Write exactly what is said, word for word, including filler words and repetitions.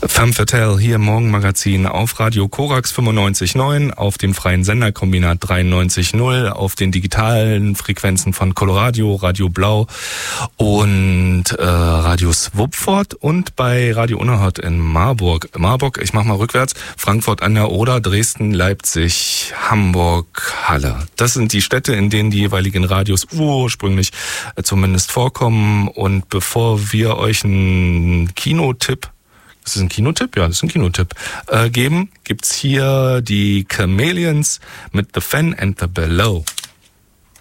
Femme Fatale hier im Morgenmagazin auf Radio Korax fünfundneunzig Komma neun, auf dem freien Senderkombinat dreiundneunzig Komma null, auf den digitalen Frequenzen von Coloradio, Radio Blau und äh, Radio Swupford und bei Radio Unerhört in Marburg. Marburg, ich mach mal rückwärts, Frankfurt an der Oder, Dresden, Leipzig, Hamburg, Halle. Das sind die Städte, in denen die jeweiligen Radios ursprünglich äh, zumindest vorkommen. Und bevor wir euch einen Kinotipp Das ist ein Kinotipp? Ja, das ist ein Kinotipp. Äh, geben, gibt's hier die Chameleons mit The Fan and the Below.